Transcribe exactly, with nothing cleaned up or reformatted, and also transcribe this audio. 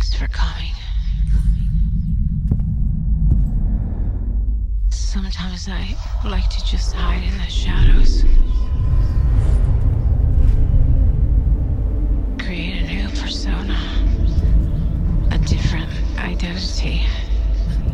Thanks for coming. Sometimes I like to just hide in the shadows.